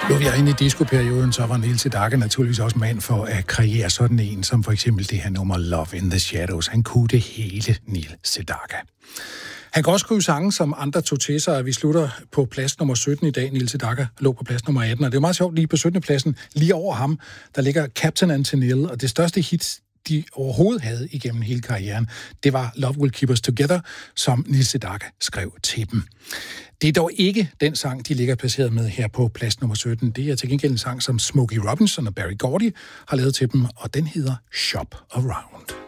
Lå vi er inde i disco-perioden, så var Neil Sedaka naturligvis også mand for at kreere sådan en, som for eksempel det her nummer Love in the Shadows. Han kunne det hele, Neil Sedaka. Han kan også skrive sange, som andre tog til sig, og vi slutter på plads nummer 17 i dag. Neil Sedaka lå på plads nummer 18, og det er meget sjovt, lige på 17. pladsen, lige over ham, der ligger Captain and Tennille, og det største hit, de overhovedet havde igennem hele karrieren, det var Love Will Keep Us Together, som Neil Sedaka skrev til dem. Det er dog ikke den sang, de ligger placeret med her på plads nummer 17. Det er til gengæld en sang, som Smokey Robinson og Berry Gordy har lavet til dem, og den hedder Shop Around.